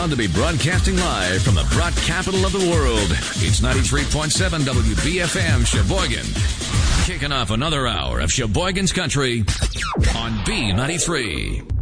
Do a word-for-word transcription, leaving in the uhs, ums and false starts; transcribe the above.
proud to be broadcasting live from the brat capital of the world. It's ninety-three point seven W B F M Sheboygan. Kicking off another hour of Sheboygan's Country on B ninety-three.